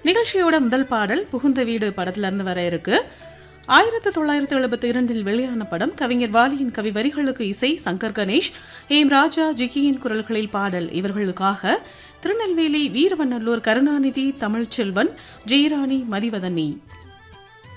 நிகழ்ச்சியோட முதல் பாடல் புகுந்த வீடு படத்திலிருந்து வர இருக்கு. 1972 வெளியான படம். கவிஞர் வாலியின் கவி வரிகளுக்கு இசை சங்கர் கணேஷ், ஏம் ராஜா, ஜிக்கியின் குரல்களில் பாடல். இவர்களுக்காக திருநெல்வேலி, வீரவநல்லூர், கருணாநிதி, தமிழ்ச்செல்வன், ஜெயராணி, மதிவதனி.